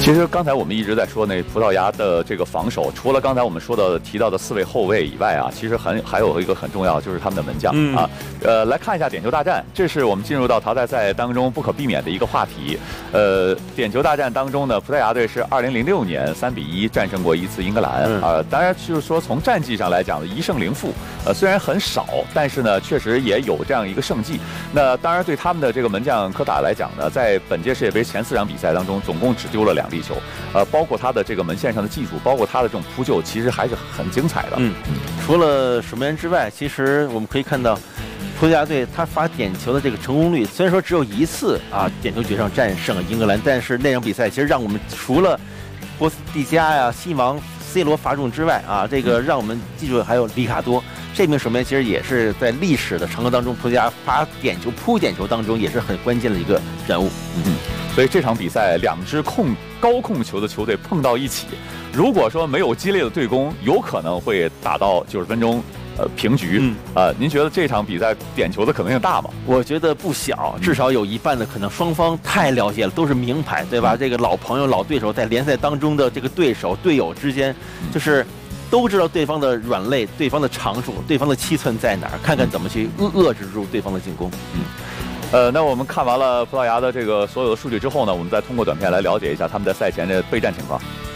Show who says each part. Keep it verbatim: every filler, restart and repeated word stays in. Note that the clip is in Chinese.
Speaker 1: 其实刚才我们一直在说那葡萄牙的这个防守，除了刚才我们说的提到的四位后卫以外啊，其实很还有一个很重要，就是他们的门将、嗯、啊。呃，来看一下点球大战，这是我们进入到淘汰赛当中不可避免的一个话题。呃，点球大战当中呢，葡萄牙队是二零零六年三比一战胜过一次英格兰、嗯、啊。当然就是说从战绩上来讲，一胜零负，呃，虽然很少，但是呢，确实也有这样一个胜绩。那当然对他们的这个门将科塔来讲呢，在本届世界杯前四场比赛当中，总共只丢了两粒球，呃，包括他的这个门线上的技术，包括他的这种扑救，其实还是很精彩的。
Speaker 2: 嗯，除了守门员之外，其实我们可以看到，葡萄牙队他罚点球的这个成功率，虽然说只有一次啊，点球决胜战胜了英格兰，但是那场比赛其实让我们除了波斯蒂加呀、西王、C 罗罚中之外啊，这个让我们记住还有里卡多。这名守门员其实也是在历史的长河当中，葡萄牙罚点球、扑点球当中也是很关键的一个人物。
Speaker 1: 嗯，所以这场比赛两支控高控球的球队碰到一起，如果说没有激烈的对攻，有可能会打到九十分钟。呃，平局。嗯，呃，您觉得这场比赛点球的可能性大吗？
Speaker 2: 我觉得不小，至少有一半的可能。双方太了解了，都是名牌，对吧？嗯、这个老朋友、老对手，在联赛当中的这个对手、队友之间，就是都知道对方的软肋、对方的长处、对方的七寸在哪儿，看看怎么去遏遏制住对方的进攻。
Speaker 1: 嗯。呃，那我们看完了葡萄牙的这个所有的数据之后呢，我们再通过短片来了解一下他们在赛前的备战情况。